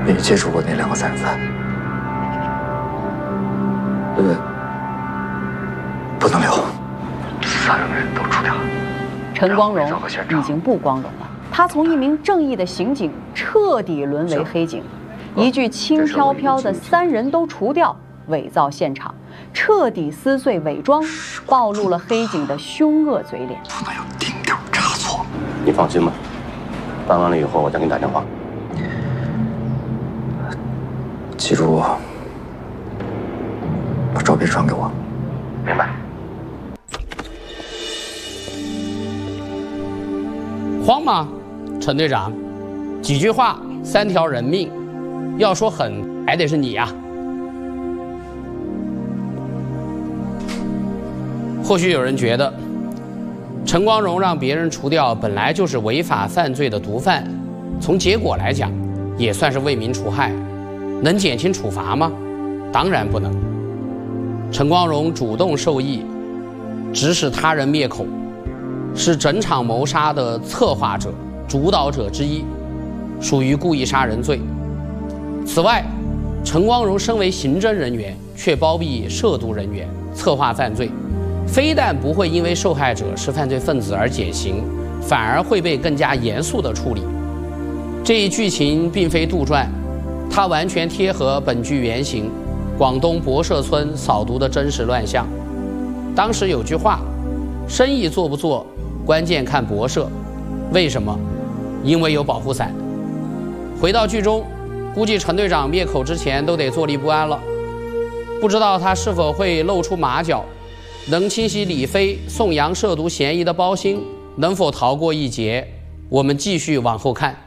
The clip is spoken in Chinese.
你接触过那2个散子？不能留，3个人都除掉。 陈光荣已经不光荣了，他从一名正义的刑警彻底沦为黑警，一句轻飘飘的3人都除掉，伪造现场，彻底撕碎伪装，暴露了黑警的凶恶嘴脸。 不能有丁点差错。 你放心吧，办完了以后我再给你打电话。 记住，把照片传给我。 明白。 慌吗，陈队长？几句话，3条人命，要说狠，还得是你呀。或许有人觉得，陈光荣让别人除掉本来就是违法犯罪的毒贩，从结果来讲，也算是为民除害，能减轻处罚吗？当然不能。陈光荣主动受益，指使他人灭口，是整场谋杀的策划者、主导者之一，属于故意杀人罪。此外，陈光荣身为刑侦人员，却包庇涉毒人员，策划犯罪，非但不会因为受害者是犯罪分子而减刑，反而会被更加严肃地处理。这一剧情并非杜撰，它完全贴合本剧原型广东博社村扫毒的真实乱象。当时有句话，生意做不做关键看博社，为什么？因为有保护伞。回到剧中，估计陈队长灭口之前都得坐立不安了，不知道他是否会露出马脚，能清洗李飞、宋阳涉毒嫌疑的包心，能否逃过一劫？我们继续往后看。